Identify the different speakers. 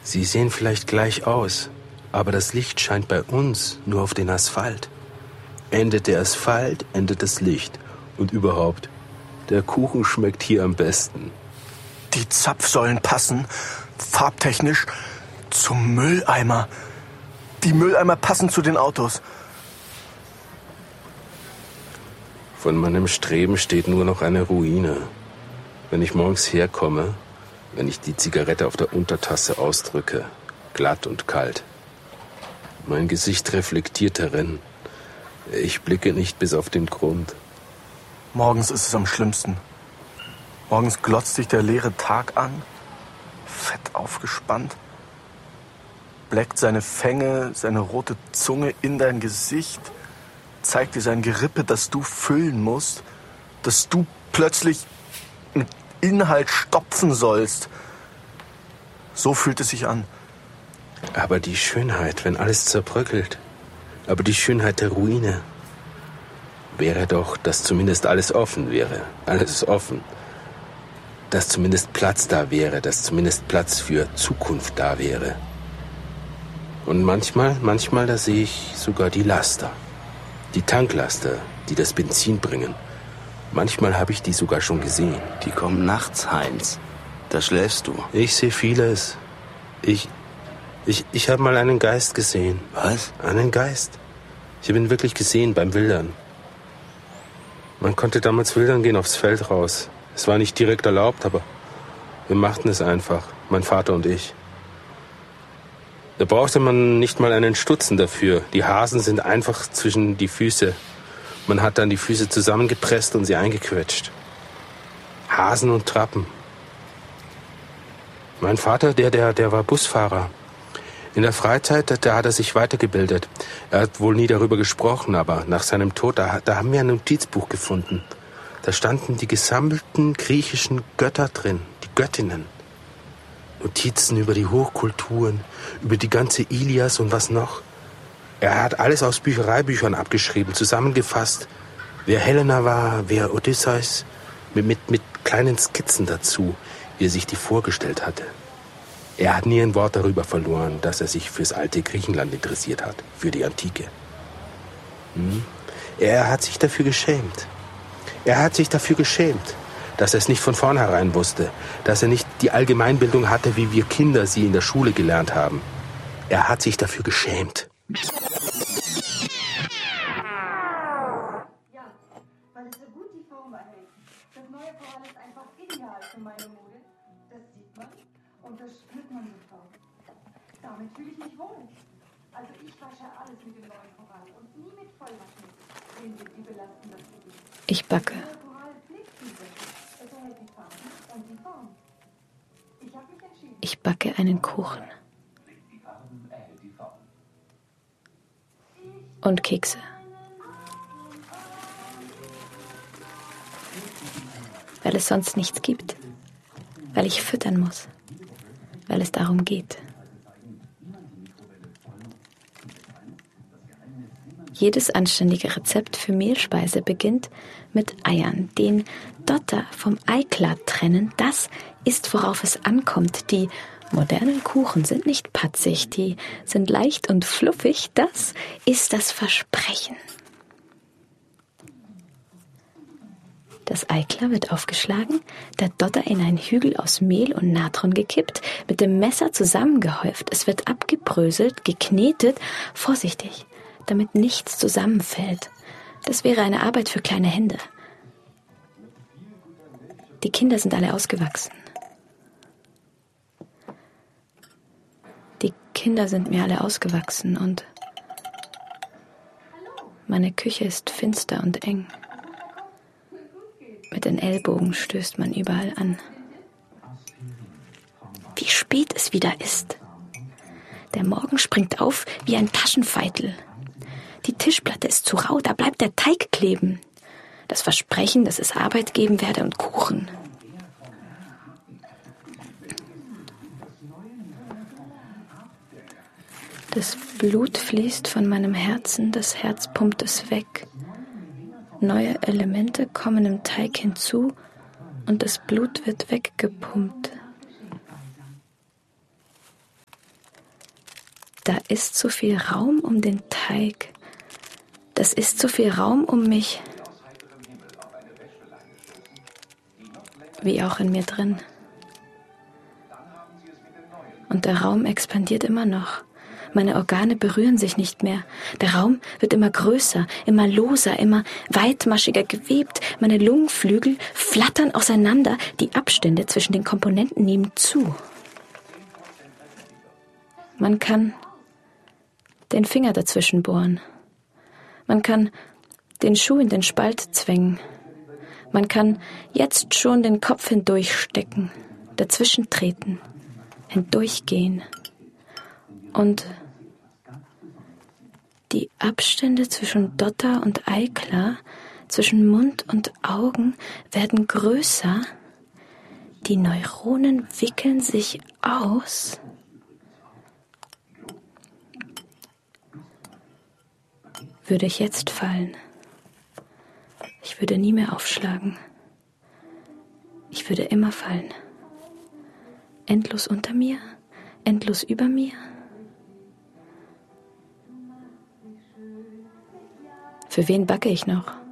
Speaker 1: Sie sehen vielleicht gleich aus, aber das Licht scheint bei uns nur auf den Asphalt. Endet der Asphalt, endet das Licht. Und überhaupt, der Kuchen schmeckt hier am besten.
Speaker 2: Die Zapfsäulen passen, farbtechnisch, zum Mülleimer. Die Mülleimer passen zu den Autos.
Speaker 1: Von meinem Streben steht nur noch eine Ruine. Wenn ich morgens herkomme, wenn ich die Zigarette auf der Untertasse ausdrücke, glatt und kalt. Mein Gesicht reflektiert darin. Ich blicke nicht bis auf den Grund.
Speaker 2: Morgens ist es am schlimmsten. Morgens glotzt dich der leere Tag an, fett aufgespannt, bleckt seine Fänge, seine rote Zunge in dein Gesicht, zeigt dir sein Gerippe, das du füllen musst, das du plötzlich mit Inhalt stopfen sollst. So fühlt es sich an.
Speaker 1: Aber die Schönheit, wenn alles zerbröckelt, aber die Schönheit der Ruine wäre doch, dass zumindest alles offen wäre, alles offen. Dass zumindest Platz da wäre, dass zumindest Platz für Zukunft da wäre. Und manchmal, da sehe ich sogar die Laster. Die Tanklaster, die das Benzin bringen. Manchmal habe ich die sogar schon gesehen.
Speaker 3: Die kommen nachts, Heinz. Da schläfst du.
Speaker 1: Ich sehe vieles. Ich habe mal einen Geist gesehen.
Speaker 3: Was?
Speaker 1: Einen Geist. Ich habe ihn wirklich gesehen beim Wildern. Man konnte damals wildern gehen aufs Feld raus. Es war nicht direkt erlaubt, aber wir machten es einfach, mein Vater und ich. Da brauchte man nicht mal einen Stutzen dafür. Die Hasen sind einfach zwischen die Füße. Man hat dann die Füße zusammengepresst und sie eingequetscht. Hasen und Trappen. Mein Vater, der war Busfahrer. In der Freizeit, da hat er sich weitergebildet. Er hat wohl nie darüber gesprochen, aber nach seinem Tod, da haben wir ein Notizbuch gefunden. Da standen die gesammelten griechischen Götter drin, die Göttinnen. Notizen über die Hochkulturen, über die ganze Ilias und was noch. Er hat alles aus Büchereibüchern abgeschrieben, zusammengefasst. Wer Helena war, wer Odysseus, mit kleinen Skizzen dazu, wie er sich die vorgestellt hatte. Er hat nie ein Wort darüber verloren, dass er sich fürs alte Griechenland interessiert hat, für die Antike. Er hat sich dafür geschämt. Er hat sich dafür geschämt, dass er es nicht von vornherein wusste, dass er nicht die Allgemeinbildung hatte, wie wir Kinder sie in der Schule gelernt haben. Er hat sich dafür geschämt.
Speaker 4: Ja, weil es so gut die Form erhält. Das neue Korall ist einfach ideal für meine Mode. Das sieht man und das spürt man sofort. Damit fühle ich mich wohl. Also ich wasche alles mit dem neuen Korall und nie mit Vollwaschmittel. Die belasten das Gesicht.
Speaker 5: Ich backe. Ich backe einen Kuchen. Und Kekse. Weil es sonst nichts gibt. Weil ich füttern muss. Weil es darum geht. Jedes anständige Rezept für Mehlspeise beginnt mit Eiern. Den Dotter vom Eiklat trennen, das ist, worauf es ankommt. Die modernen Kuchen sind nicht patzig, die sind leicht und fluffig. Das ist das Versprechen. Das Eiklar wird aufgeschlagen, der Dotter in einen Hügel aus Mehl und Natron gekippt, mit dem Messer zusammengehäuft. Es wird abgebröselt, geknetet, vorsichtig, damit nichts zusammenfällt. Das wäre eine Arbeit für kleine Hände. Die Kinder sind alle ausgewachsen. Die Kinder sind mir alle ausgewachsen und meine Küche ist finster und eng. Mit den Ellbogen stößt man überall an. Wie spät es wieder ist. Der Morgen springt auf wie ein Taschenfeitel. Die Tischplatte ist zu rau, da bleibt der Teig kleben. Das Versprechen, dass es Arbeit geben werde und Kuchen. Das Blut fließt von meinem Herzen, das Herz pumpt es weg. Neue Elemente kommen im Teig hinzu und das Blut wird weggepumpt. Da ist so viel Raum um den Teig. Das ist so viel Raum um mich. Wie auch in mir drin. Und der Raum expandiert immer noch. Meine Organe berühren sich nicht mehr. Der Raum wird immer größer, immer loser, immer weitmaschiger gewebt. Meine Lungenflügel flattern auseinander. Die Abstände zwischen den Komponenten nehmen zu. Man kann den Finger dazwischen bohren. Man kann den Schuh in den Spalt zwängen. Man kann jetzt schon den Kopf hindurchstecken, dazwischen treten, hindurchgehen. Und die Abstände zwischen Dotter und Eiklar, zwischen Mund und Augen werden größer. Die Neuronen wickeln sich aus. Würde ich jetzt fallen, ich würde nie mehr aufschlagen. Ich würde immer fallen. Endlos unter mir, endlos über mir. Für wen backe ich noch?